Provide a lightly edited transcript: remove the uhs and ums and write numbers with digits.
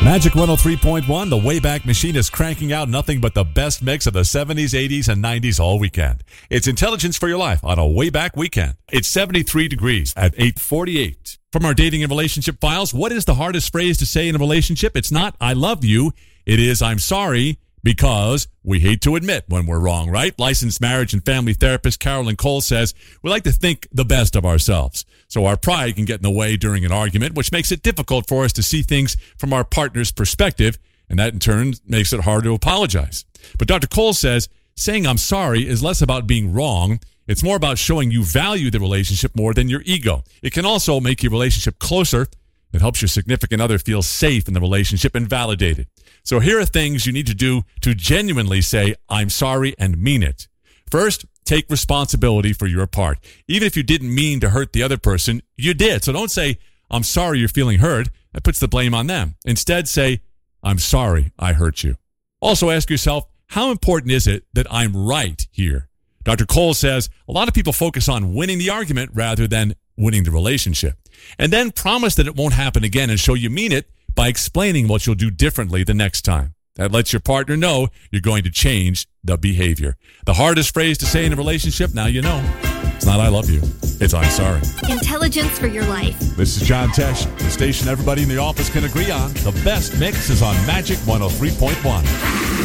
Magic 103.1, the Wayback Machine is cranking out nothing but the best mix of the 70s, 80s, and 90s all weekend. It's intelligence for your life on a Wayback weekend. It's 73 degrees at 8:48. From our dating and relationship files, what is the hardest phrase to say in a relationship? It's not, I love you. It is, I'm sorry, because we hate to admit when we're wrong, right? Licensed marriage and family therapist Carolyn Cole says, we like to think the best of ourselves. So our pride can get in the way during an argument, which makes it difficult for us to see things from our partner's perspective, and that in turn makes it hard to apologize. But Dr. Cole says, saying I'm sorry is less about being wrong. It's more about showing you value the relationship more than your ego. It can also make your relationship closer. It helps your significant other feel safe in the relationship and validated. So here are things you need to do to genuinely say, I'm sorry, and mean it. First, take responsibility for your part. Even if you didn't mean to hurt the other person, you did. So don't say, I'm sorry you're feeling hurt. That puts the blame on them. Instead, say, I'm sorry I hurt you. Also ask yourself, how important is it that I'm right here? Dr. Cole says a lot of people focus on winning the argument rather than winning the relationship. And then promise that it won't happen again and show you mean it by explaining what you'll do differently the next time. That lets your partner know you're going to change the behavior. The hardest phrase to say in a relationship, now you know. It's not I love you. It's I'm sorry. Intelligence for your life. This is John Tesh, the station everybody in the office can agree on. The best mix is on Magic 103.1.